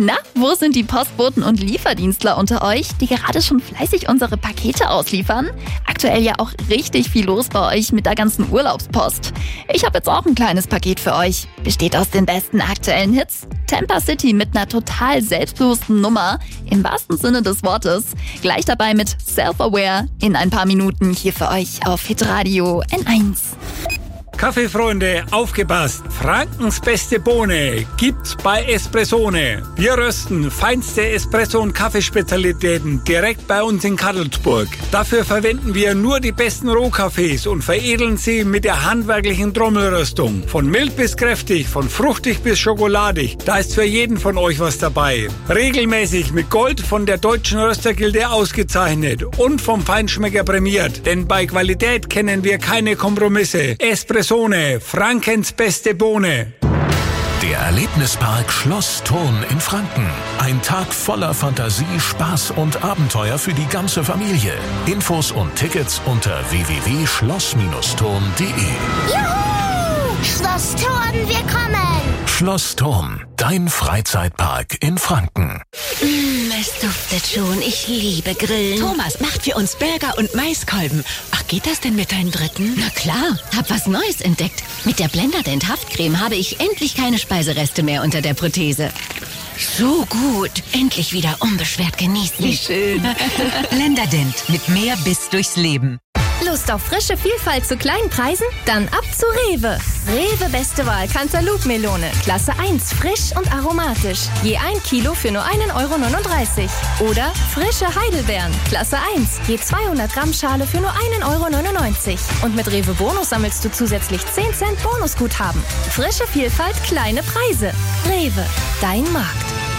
Na, wo sind die Postboten und Lieferdienstler unter euch, die gerade schon fleißig unsere Pakete ausliefern? Aktuell ja auch richtig viel los bei euch mit der ganzen Urlaubspost. Ich habe jetzt auch ein kleines Paket für euch. Besteht aus den besten aktuellen Hits. Tampa City mit einer total selbstbewussten Nummer, im wahrsten Sinne des Wortes. Gleich dabei mit Self-Aware in ein paar Minuten hier für euch auf Hitradio N1. Kaffeefreunde, aufgepasst! Frankens beste Bohne gibt's bei Espressone. Wir rösten feinste Espresso- und Kaffeespezialitäten direkt bei uns in Kadelsburg. Dafür verwenden wir nur die besten Rohkaffees und veredeln sie mit der handwerklichen Trommelröstung. Von mild bis kräftig, von fruchtig bis schokoladig, da ist für jeden von euch was dabei. Regelmäßig mit Gold von der Deutschen Röstergilde ausgezeichnet und vom Feinschmecker prämiert. Denn bei Qualität kennen wir keine Kompromisse. Espressone, Frankens beste Bohne. Der Erlebnispark Schloss Thurn in Franken. Ein Tag voller Fantasie, Spaß und Abenteuer für die ganze Familie. Infos und Tickets unter www.schloss-thurn.de. Juhu! Schloss Thurn, wir kommen! Schloss Thurn, dein Freizeitpark in Franken. Es duftet schon. Ich liebe Grillen. Thomas macht für uns Burger und Maiskolben. Ach, geht das denn mit deinem dritten? Na klar, hab was Neues entdeckt. Mit der Blenderdent Haftcreme habe ich endlich keine Speisereste mehr unter der Prothese. So gut. Endlich wieder unbeschwert genießen. Wie schön. Blenderdent mit mehr Biss durchs Leben. Lust auf frische Vielfalt zu kleinen Preisen? Dann ab zu Rewe. Rewe beste Wahl Cantaloupe-Melone. Klasse 1, frisch und aromatisch. Je 1 Kilo für nur 1,39 Euro. Oder frische Heidelbeeren. Klasse 1, je 200 Gramm Schale für nur 1,99 Euro. Und mit Rewe Bonus sammelst du zusätzlich 10 Cent Bonusguthaben. Frische Vielfalt, kleine Preise. Rewe, dein Markt.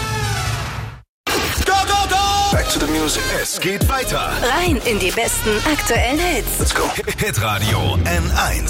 Back to the music. Es geht weiter. Rein in die besten aktuellen Hits. Let's go. Hitradio N1.